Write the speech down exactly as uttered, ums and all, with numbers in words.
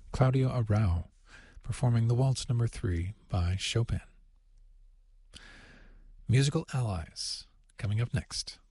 Claudio Arrau, performing the Waltz Number three by Chopin. Musical Allies, coming up next.